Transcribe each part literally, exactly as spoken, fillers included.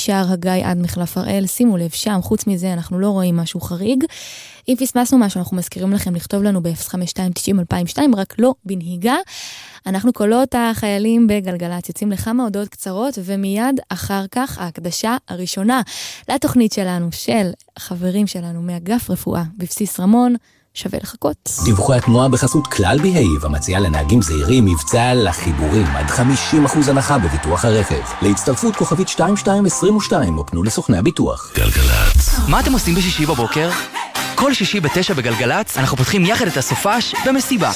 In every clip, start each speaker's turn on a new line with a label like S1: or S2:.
S1: משער הגיא עד מחלף הראל, שימו לב שם, חוץ מזה אנחנו לא רואים משהו חריג. אם פספסנו משהו, אנחנו מזכירים לכם לכתוב לנו ב-אפס חמש שתיים תשעים אלפיים ושתיים, רק לא בנהיגה. אנחנו קולות החיילים בגלגלת, יוצאים לכמה הודעות קצרות, ומיד אחר כך ההקדשה הראשונה לתוכנית שלנו, של חברים שלנו מאגף רפואה בבסיס רמון, שווה לחכות.
S2: דיווחי התנועה בחסות כלל בהיב, המציעה לנהגים זהירים מבצע לחיבורים, עד חמישים אחוז הנחה בביטוח הרכב. להצטרפות כוכבית שתיים שתיים עשרים ושתיים, או פנו לסוכני הביטוח.
S3: גלגלת. מה אתם עושים בשישי בבוקר? כל שישי בתשע בגלגלת, אנחנו פותחים יחד את הסופש במסיבה.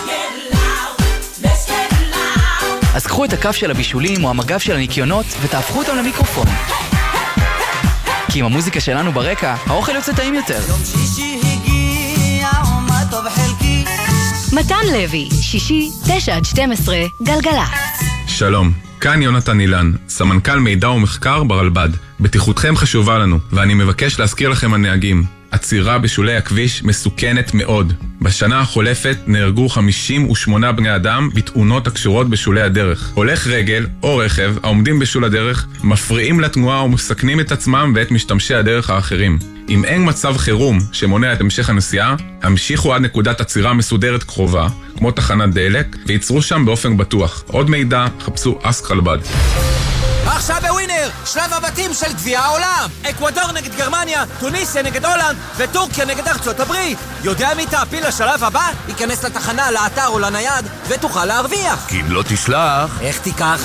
S3: אז קחו את הכף של הבישולים או המגף של הניקיונות ותהפכו אותם למיקרופון. כי עם המוזיקה שלנו ברקע, האוכל יוצא טעים יותר.
S4: מתן לוי, שישי, תשע עד שתים עשרה, גלגלת.
S5: שלום, כאן יונתן אילן, סמנכ"ל מידע ומחקר ברלב"ד. בטיחותכם חשובה לנו, ואני מבקש להזכיר לכם הנהגים. עצירה בשולי הכביש מסוכנת מאוד. בשנה החולפת נהרגו חמישים ושמונה בני אדם בתאונות הקשורות בשולי הדרך. הולך רגל או רכב העומדים בשול הדרך מפריעים לתנועה ומסכנים את עצמם ואת משתמשי הדרך האחרים. אם אין מצב חירום שמונע את המשך הנסיעה, המשיכו עד נקודת עצירה מסודרת קרובה, כמו תחנת דלק, וייצרו שם באופן בטוח. עוד מידע, חפשו אסק חלבד.
S6: עכשיו בווינר, שלב הבתים של גביע העולם. אקוודור נגד גרמניה, טוניסיה נגד הולנד וטורקיה נגד ארצות הברית. יודע מי תעפיל לשלב הבא? ייכנס לתחנה, לאתר או לנייד ותוכל להרוויח.
S3: כי אם לא תשלח...
S6: איך תיקח?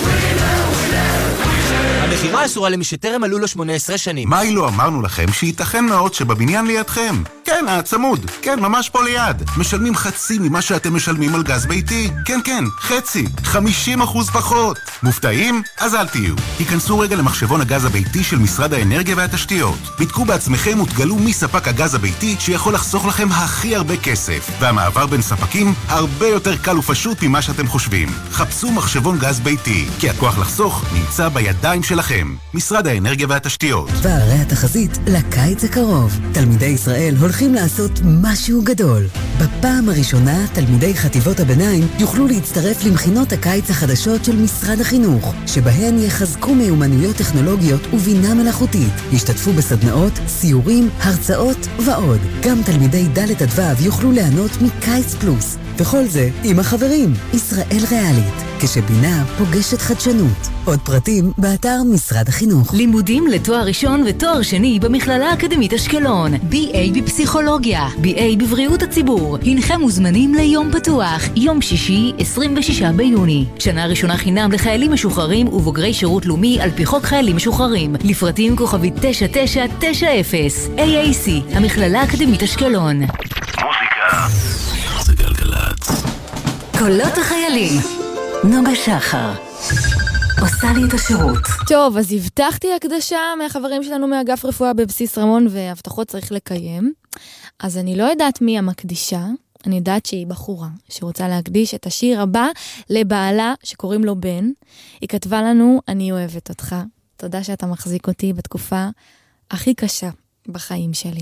S6: המחירה אסורה למי שטרם עלו לו שמונה עשרה שנים.
S7: מה אילו אמרנו לכם שייתכן מאוד שבבניין לידכם? כן, הצמוד. כן, ממש פה ליד. משלמים חצי ממה שאתם משלמים על גז ביתי. כן, כן, חצי. חמישים אחוז פחות. מופתעים? אז אל תהיו. היכנסו רגע למחשבון הגז הביתי של משרד האנרגיה והתשתיות. בדקו בעצמכם ותגלו מי ספק הגז הביתי שיכול לחסוך לכם הכי הרבה כסף. והמעבר בין ספקים הרבה יותר קל ופשוט ממה שאתם חושבים. חפשו מחשבון גז ביתי, כי הכוח לחסוך נמצא בידיים שלכם. משרד האנרגיה והתשתיות.
S8: והרי התחזית לקיץ הקרוב. תלמידי ישראל הולכים לעשות משהו גדול. בפעם הראשונה, תלמידי חטיבות הביניים יוכלו להצטרף למכינות הקיץ החדשות של משרד החינוך, שבהן יחזקו מיומנויות טכנולוגיות ובינה מלאכותית. ישתתפו בסדנאות, סיורים, הרצאות ועוד. גם תלמידי ד' עד ו' יוכלו ליהנות מקיץ פלוס. וכל זה עם החברים. ישראל ריאלית, כשבינה פוגשת חדשנות. עוד פרטים באתר משרד החינוך.
S4: לימודים לתואר ראשון ותואר שני במכללה האקדמית אשקלון. בי איי בפסיכולוגיה, בי איי בבריאות הציבור. הנכם מוזמנים ליום פתוח, יום שישי, עשרים ושישה ביוני. שנה ראשונה חינם לחיילים משוחררים ובוגרי שירות לאומי על פי חוק חיילים משוחררים. לפרטים כוכבית תשע תשע תשע אפס. איי איי סי, המכללה האקדמית אשקלון.
S3: מוזיקה זה גלגלת.
S4: קולות החיילים, נוגה שחר עושה לי את השירות.
S1: טוב, אז הבטחתי הקדשה מהחברים שלנו מאגף רפואה בבסיס רמון, והבטחות צריך לקיים. אז אני לא יודעת מי המקדישה, אני יודעת שהיא בחורה שרוצה להקדיש את השיר הבא לבעלה שקוראים לו בן. היא כתבה לנו, אני אוהבת אותך, תודה שאתה מחזיק אותי בתקופה הכי קשה בחיים שלי.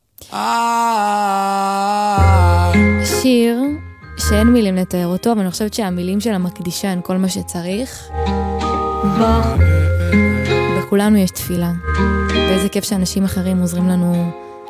S1: שיר שאין מילים לתאר אותו, אבל אני חושבת שהמילים של המקדישה הן כל מה שצריך. בכולנו יש תפילה, ואיזה כיף שאנשים אחרים עוזרים לנו